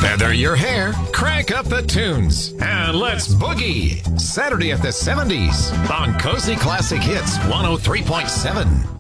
Feather your hair, crank up the tunes, and let's boogie. Saturday at the 70s on Cozy Classic Hits 103.7.